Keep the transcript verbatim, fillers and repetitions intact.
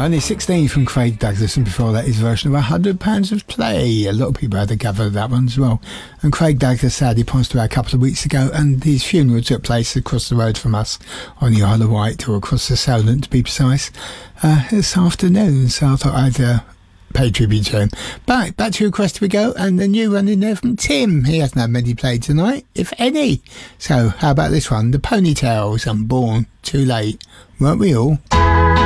Only sixteen from Craig Douglas, and before that his version of one hundred pounds of Play. A lot of people had a cover of that one as well. And Craig Douglas sadly passed away a couple of weeks ago, and his funeral took place across the road from us on the Isle of Wight, or across the Solent to be precise, uh, this afternoon. So I thought I'd uh, pay tribute to him. But back to request we go, and the new one in there from Tim. He hasn't had many played tonight, if any. So how about this one? The Ponytails, I'm Born Too Late. Weren't we all?